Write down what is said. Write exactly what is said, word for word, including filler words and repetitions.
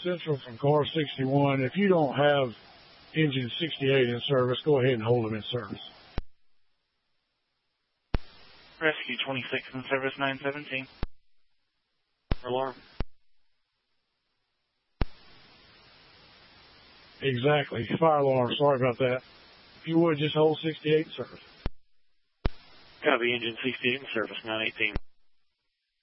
Central from Car sixty-one. If you don't have engine sixty-eight in service, go ahead and hold them in service. Rescue twenty-six in service, nine seventeen. Alarm. Exactly. Fire alarm. Sorry about that. If you would, just hold sixty-eight in service. Copy, engine sixty-eight in service, nine eighteen.